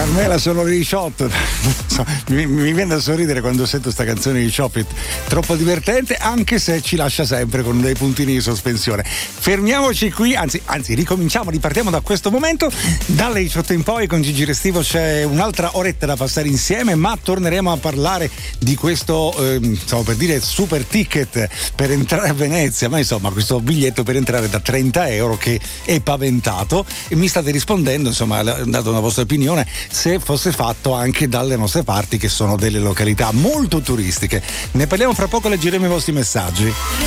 Carmela, sono le 18. Mi viene da sorridere quando sento sta canzone di Chop It, troppo divertente, anche se ci lascia sempre con dei puntini di sospensione. Fermiamoci qui, anzi ricominciamo, ripartiamo da questo momento. Dalle 18 in poi con Gigi Restivo c'è un'altra oretta da passare insieme, ma torneremo a parlare di questo, stavo per dire super ticket per entrare a Venezia, ma insomma questo biglietto per entrare da 30 euro che è paventato, e mi state rispondendo, insomma, dato una vostra opinione, se fosse fatto anche dalle nostre parti, che sono delle località molto turistiche. Ne parliamo fra poco, leggeremo i vostri messaggi.